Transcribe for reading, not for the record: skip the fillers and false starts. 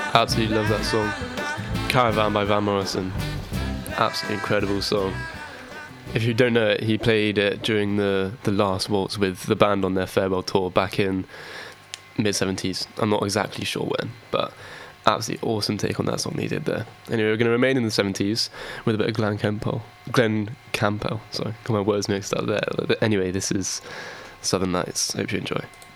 Absolutely love that song. Caravan by Van Morrison. Absolutely incredible song. If you don't know it, he played it during the last waltz with the band on their farewell tour back in mid-70s. I'm not exactly sure when, but absolutely awesome take on that song he did there. Anyway, we're going to remain in the 70s with a bit of Glen Campbell. Sorry, got my words mixed up there. Anyway, this is Southern Nights. Hope you enjoy.